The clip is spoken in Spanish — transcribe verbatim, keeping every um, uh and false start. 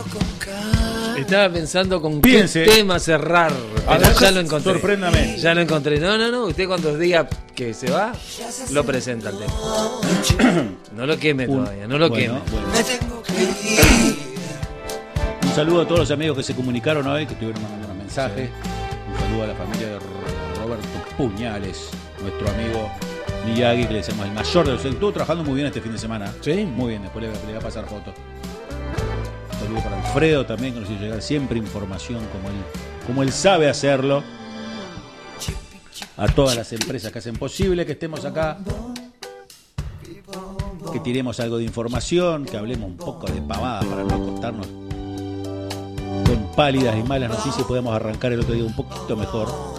Estaba pensando con Piense. qué tema cerrar. A Pero ver, ya lo encontré. sorpréndame. Ya lo encontré. No, no, no. Usted cuando diga que se va, lo presenta el tema. No lo queme Un- todavía, no lo bueno, queme. bueno. Un saludo a todos los amigos que se comunicaron hoy, que estuvieron mandando unos mensajes. Un saludo a la familia de Roberto Puñales, nuestro amigo Miyagi, que le decimos el mayor de los. Estuvo trabajando muy bien este fin de semana. Sí. Muy bien, después le, le voy a pasar fotos. Un saludo para Alfredo también, que nos hizo llegar siempre información como él, como él sabe hacerlo. A todas las empresas que hacen posible que estemos acá, que tiremos algo de información, que hablemos un poco de pavada para no acostarnos con pálidas y malas noticias y podemos arrancar el otro día un poquito mejor.